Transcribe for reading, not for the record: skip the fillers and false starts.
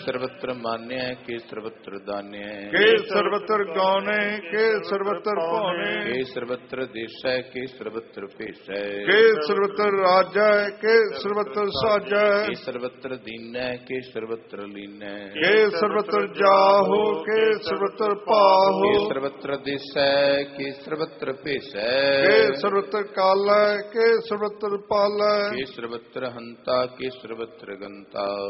सर्वत्र मान्य के सर्वत्र दान्य के सर्वत्र गौने के सर्वत्र पौने के सर्वत्र देशै के सर्वत्र पेशै के सर्वत्र राजै के सर्वत्र साजै के सर्वत्र दीनै के सर्वत्र लीनै के सर्वत्र जाहो के सर्वत्र पाहो के सर्वत्र देशै के सर्वत्र पेशै के सर्वत्र कालै के सर्वत्र पालै के सर्वत्र हंता के सर्वत्र गंता